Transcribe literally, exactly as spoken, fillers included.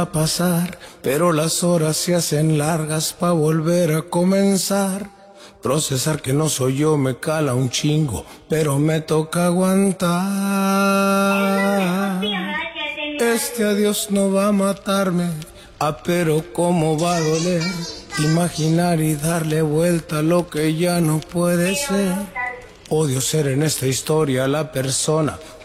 a pasar, pero las horas se hacen largas pa' volver a comenzar. Procesar que no soy yo me cala un chingo, pero me toca aguantar. Este adiós no va a matarme, ah, pero cómo va a doler. Imaginar y darle vuelta a lo que ya no puede ser. Odio ser en esta historia la persona